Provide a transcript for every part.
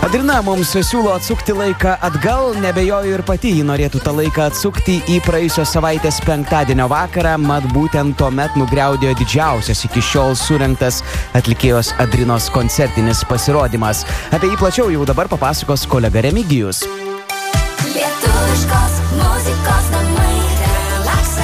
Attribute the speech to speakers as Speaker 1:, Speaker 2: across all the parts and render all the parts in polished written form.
Speaker 1: Adrina mums siūlo atsukti laiką atgal, nebejoju ir pati ji norėtų tą laiką atsukti į praėjusios savaitės penktadienio vakarą, mat būtent tuomet nugriaudėjo didžiausias iki šiol surengtas atlikėjos Adrinos koncertinis pasirodymas. Apie jį plačiau jau dabar papasakos kolega Remigijus.
Speaker 2: Lietuviškos muzikos namai Relax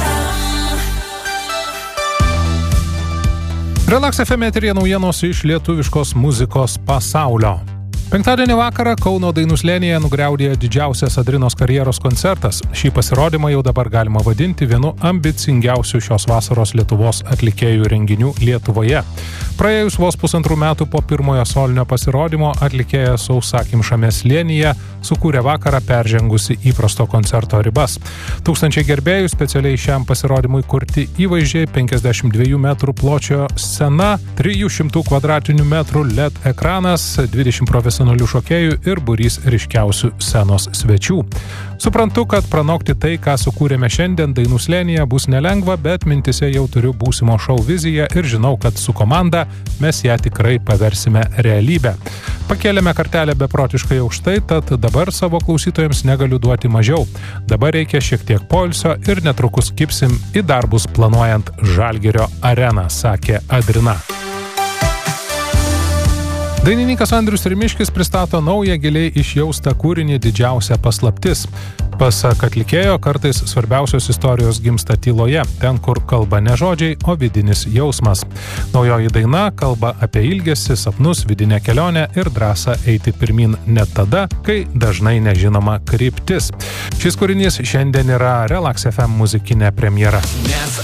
Speaker 2: FM.
Speaker 3: Relax FM eteryje naujienos iš lietuviškos muzikos pasaulio. Penktadienį vakarą Kauno Dainų slėnyje nugriaudėjo didžiausias Adrinos karjeros koncertas. Šį pasirodymą jau dabar galima vadinti vienu ambicingiausių šios vasaros Lietuvos atlikėjų renginių Lietuvoje. Praėjus vos 1,5 metų po pirmojo solinio pasirodymo atlikėja sausakimšame slėnyje sukūrė vakarą peržengusi įprasto koncerto ribas. Tūkstančiai gerbėjų specialiai šiam pasirodymui kurti įvaizdžiai, 52 metrų pločio scena, 300 kvadratinių metrų LED ekranas, 20 profesionalių šokėjų ir būrys ryškiausių scenos svečių. Suprantu, kad pranokti tai, ką sukūrėme šiandien Dainų slėnyje, bus nelengva, bet mintise jau turiu būsimo šou viziją ir žinau, kad su komanda mes ją tikrai paversime realybę. Pakėlėme kartelę beprotiškai aukštai, tad dabar savo klausytojams negaliu duoti mažiau. Dabar reikia šiek tiek poilsio ir netrukus kipsim į darbus planuojant Žalgirio areną, sakė Adrina. Dainininkas Andrius Rimiškis pristato naują giliai išjaustą kūrinį Didžiausia paslaptis. Pasak atlikėjo, kartais svarbiausios istorijos gimsta tyloje, ten, kur kalba ne žodžiai, o vidinis jausmas. Naujoji daina kalba apie ilgesį, sapnus, vidinę kelionę ir drąsą eiti pirmin net tada, kai dažnai nežinoma kryptis. Šis kūrinys šiandien yra Relax FM muzikinė premjera.
Speaker 4: Nes